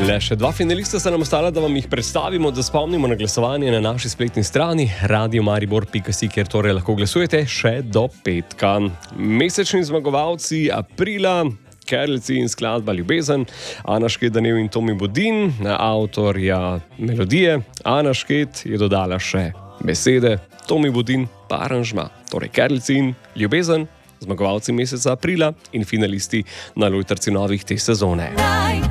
Le še dva finalista sta nam ostala, da vam jih predstavimo, da spomnimo na glasovanje na naši spletni strani radiomaribor.si, kjer torej lahko glasujete še do petka. Mesečni zmagovalci aprila, Kerlci in skladba Ljubezen, Ana Šket, Daniel in Tomi Bodin, avtorja melodije. Ana Šket je dodala še besede, Tomi Bodin pa aranžma. Torej Kerlci in Ljubezen, zmagovalci meseca aprila in finalisti na lojtrci novih te sezone.